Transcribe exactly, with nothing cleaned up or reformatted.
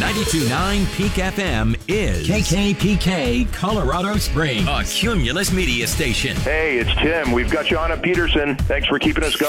ninety-two point nine Peak F M is K K P K Colorado Springs, a Cumulus media station. Hey, it's Tim. We've got you on at Peterson. Thanks for keeping us going.